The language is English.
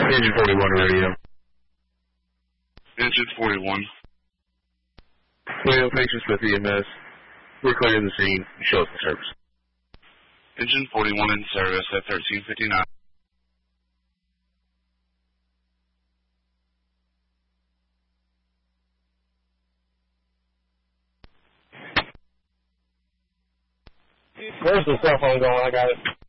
Engine 41 radio. Engine 41. Radio Patient Smith EMS. We're clearing the scene. Show us the service. Engine 41 in service at 1359. Where's the cell phone going? I got it.